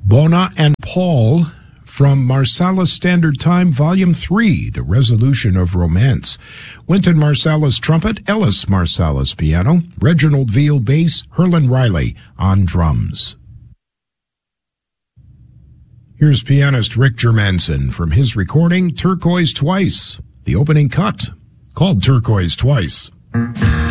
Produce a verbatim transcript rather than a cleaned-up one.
Bona and Paul from Marsalis Standard Time, Volume three, The Resolution of Romance. Wynton Marsalis trumpet, Ellis Marsalis piano, Reginald Veal bass, Herlin Riley on drums. Here's pianist Rick Germanson from his recording Turquoise Twice, the opening cut, called Turquoise Twice.